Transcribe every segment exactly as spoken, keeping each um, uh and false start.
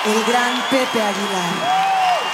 el gran Pepe Aguilar.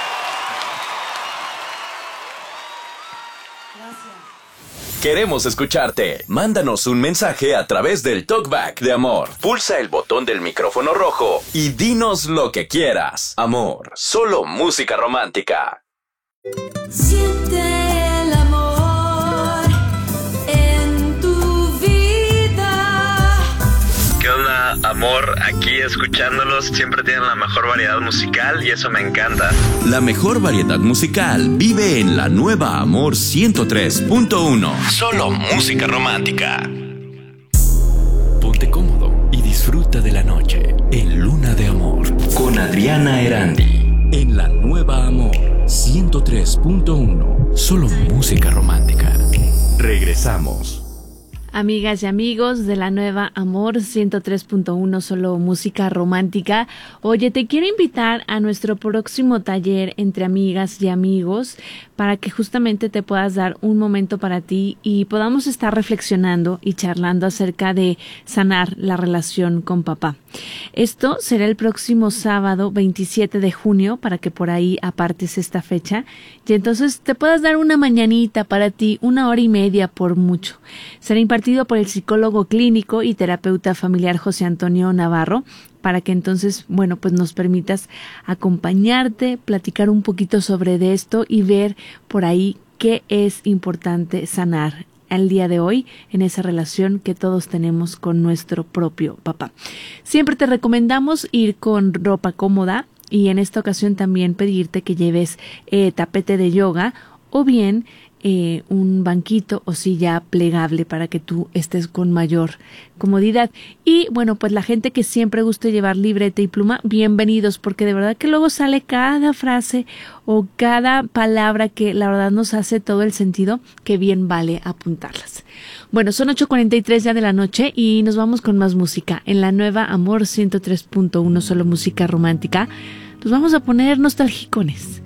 Queremos escucharte. Mándanos un mensaje a través del Talkback de Amor. Pulsa el botón del micrófono rojo y dinos lo que quieras. Amor, solo música romántica. Siente el amor en tu vida. ¿Qué onda, amor? Aquí escuchándolos, siempre tienen la mejor variedad musical y eso me encanta. La mejor variedad musical vive en la nueva Amor ciento tres punto uno. Solo música romántica. Ponte cómodo y disfruta de la noche en Luna de Amor con Adriana Erandi. En la nueva Amor ciento tres punto uno. Solo música romántica. Regresamos. Amigas y amigos de la nueva Amor ciento tres punto uno, solo música romántica. Oye, te quiero invitar a nuestro próximo taller entre amigas y amigos para que justamente te puedas dar un momento para ti y podamos estar reflexionando y charlando acerca de sanar la relación con papá. Esto será el próximo sábado veintisiete de junio para que por ahí apartes esta fecha y entonces te puedas dar una mañanita para ti, una hora y media por mucho. Será impartido por el psicólogo clínico y terapeuta familiar José Antonio Navarro, para que entonces, bueno, pues nos permitas acompañarte, platicar un poquito sobre de esto y ver por ahí qué es importante sanar al día de hoy en esa relación que todos tenemos con nuestro propio papá. Siempre te recomendamos ir con ropa cómoda y en esta ocasión también pedirte que lleves eh, tapete de yoga o bien Eh, un banquito o silla plegable para que tú estés con mayor comodidad. Y bueno, pues la gente que siempre guste llevar libreta y pluma, bienvenidos, porque de verdad que luego sale cada frase o cada palabra que la verdad nos hace todo el sentido, que bien vale apuntarlas. Bueno, son ocho cuarenta y tres ya de la noche y nos vamos con más música. En la nueva Amor ciento tres punto uno, solo música romántica, nos vamos a poner nostálgicones.